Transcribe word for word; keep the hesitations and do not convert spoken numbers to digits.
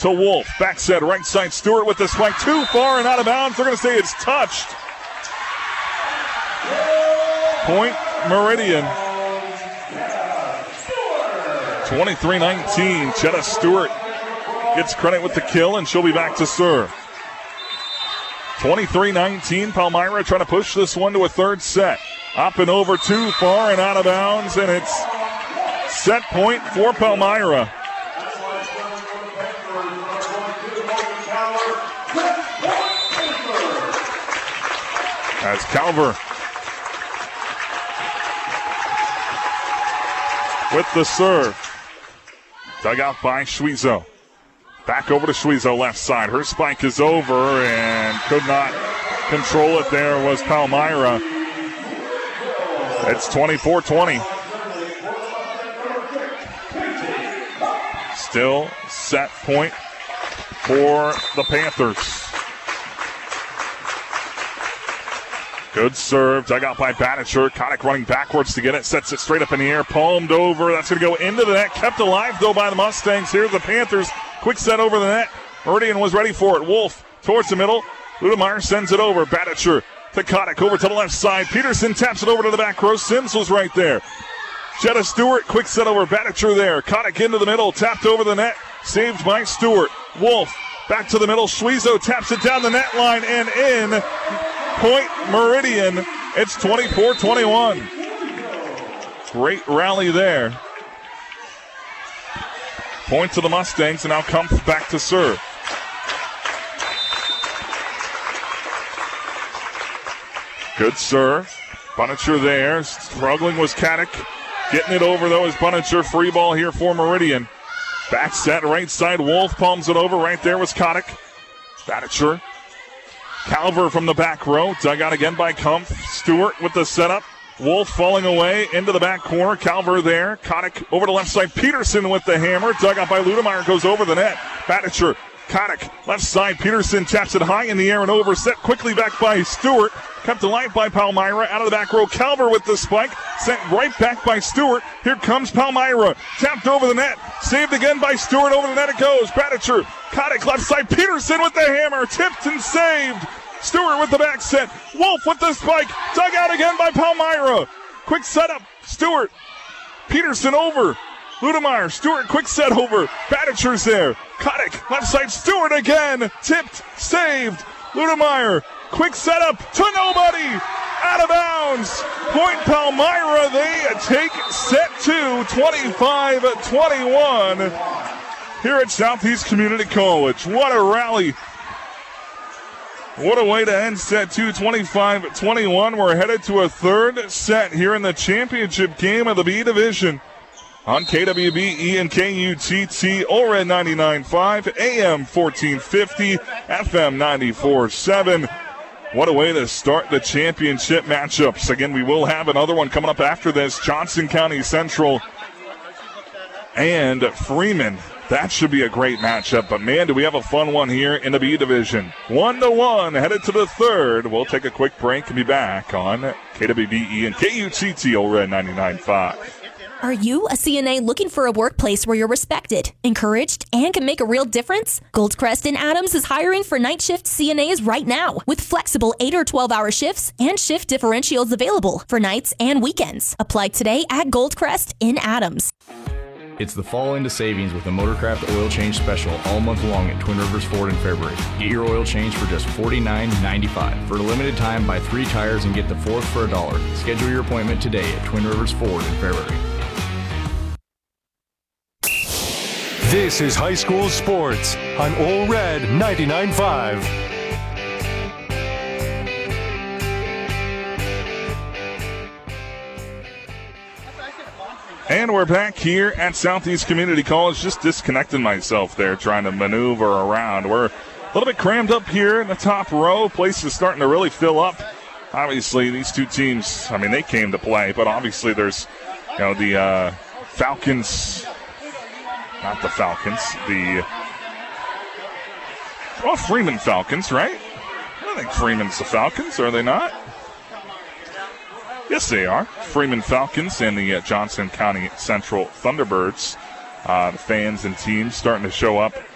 to Wolf. Back set, right side, Stewart with the spike. Too far and out of bounds. They're going to say it's touched. Point Meridian. twenty-three nineteen. Chetta Stewart gets credit with the kill, and she'll be back to serve. twenty-three nineteen. Palmyra trying to push this one to a third set. Up and over, too far and out of bounds, and it's set point for Palmyra. As Calver with the serve. Dug out by Schwezo. Back over to Schwezo, left side. Her spike is over and could not control it. There was Palmyra. It's twenty-four twenty. Still set point for the Panthers. Good serve, dug out by Bannicher. Kotick running backwards to get it, sets it straight up in the air, palmed over. That's going to go into the net, kept alive though by the Mustangs. Here the Panthers, quick set over the net. Meridian was ready for it. Wolf towards the middle. Ludemeyer sends it over. Bannicher to Kotick, over to the left side. Peterson taps it over to the back row. Sims was right there. Chetta Stewart, quick set over. Bannicher there. Kotick into the middle, tapped over the net, saved by Stewart. Wolf back to the middle. Schwezo taps it down the net line and in. Point Meridian. It's twenty-four twenty-one. Great rally there. Point to the Mustangs, and now Kumpf back to serve. Good serve. Bunnicher there. Struggling was Kotick. Getting it over, though, is Bunnicher. Free ball here for Meridian. Back set, right side. Wolf palms it over. Right there was Kotick. Bunnicher. Calver from the back row. Dug out again by Kumpf. Stewart with the setup. Wolf falling away into the back corner. Calver there. Kotick over to left side. Peterson with the hammer. Dug out by Ludemeyer. Goes over the net. Bannicher. Kotick left side. Peterson taps it high in the air and over. Set quickly back by Stewart. Kept alive by Palmyra. Out of the back row. Calver with the spike. Sent right back by Stewart. Here comes Palmyra. Tapped over the net. Saved again by Stewart. Over the net it goes. Bannicher. Kotick left side. Peterson with the hammer. Tipped and saved. Stewart with the back set. Wolf with the spike. Dug out again by Palmyra. Quick setup. Stewart. Peterson over. Ludemeyer. Stewart quick set over. Bannicher's there. Kotick left side. Stewart again. Tipped. Saved. Ludemeyer. Quick setup to nobody. Out of bounds. Point Palmyra. They take set two. twenty-five twenty-one. Here at Southeast Community College. What a rally. What a way to end set two, twenty-five twenty-one. We're headed to a third set here in the championship game of the B Division. On K W B E and K U T T, O-Red ninety-nine point five, A M fourteen fifty, F M ninety-four point seven. What a way to start the championship matchups. Again, we will have another one coming up after this. Johnson County Central and Freeman. That should be a great matchup, but man, do we have a fun one here in the B Division. One to one, headed to the third. We'll take a quick break and be back on K W B E and K U T T, O-Red ninety-nine point five. Are you a C N A looking for a workplace where you're respected, encouraged, and can make a real difference? Goldcrest in Adams is hiring for night shift C N As right now with flexible eight or twelve hour shifts and shift differentials available for nights and weekends. Apply today at Goldcrest in Adams. It's the fall into savings with the Motorcraft Oil Change Special all month long at Twin Rivers Ford in February. Get your oil change for just forty-nine ninety-five. For a limited time, buy three tires and get the fourth for a dollar. Schedule your appointment today at Twin Rivers Ford in February. This is high school sports on O-Red ninety-nine point five. And we're back here at Southeast Community College. Just disconnected myself there trying to maneuver around. We're a little bit crammed up here in the top row. Place is starting to really fill up. Obviously, these two teams, I mean, they came to play, but obviously there's, you know, the uh, Falcons, not the Falcons, the, well, Freeman Falcons, right? I don't think Freeman's the Falcons, are they not? Yes, they are. Freeman Falcons and the uh, Johnson County Central Thunderbirds. Uh, the fans and teams starting to show up